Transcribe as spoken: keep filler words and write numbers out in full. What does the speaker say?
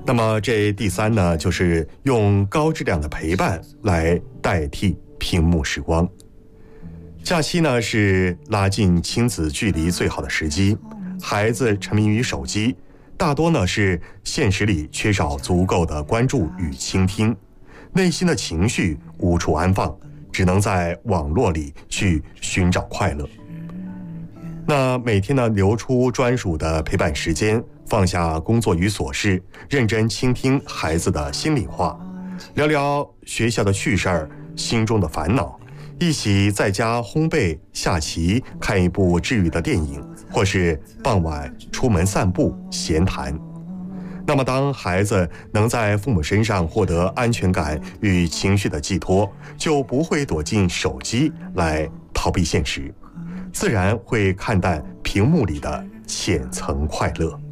那么这第三呢，就是用高质量的陪伴来代替屏幕时光。假期呢是拉近亲子距离最好的时机，孩子沉迷于手机，大多呢是现实里缺少足够的关注与倾听，内心的情绪无处安放，只能在网络里去寻找快乐。那每天呢留出专属的陪伴时间，放下工作与琐事，认真倾听孩子的心里话，聊聊学校的趣事儿，心中的烦恼，一起在家烘焙、下棋，看一部治愈的电影，或是傍晚出门散步闲谈。那么当孩子能在父母身上获得安全感与情绪的寄托，就不会躲进手机来逃避现实，自然会看淡屏幕里的浅层快乐。